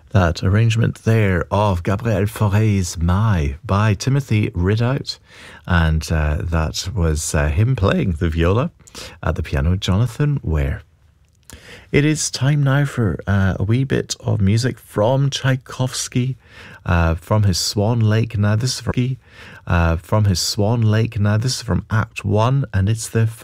That arrangement there of Gabriel Fauré's My by Timothy Ridout, and that was him playing the viola, at the piano Jonathan Ware. It is time now for a wee bit of music from Tchaikovsky, from his Swan Lake. Now this is from his Swan Lake. Now this is from Act 1, and it's the